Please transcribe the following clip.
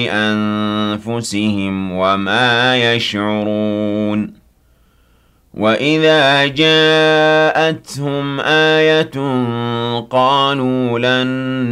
أنفسهم وما يشعرون وإذا جاءتهم آية قالوا لن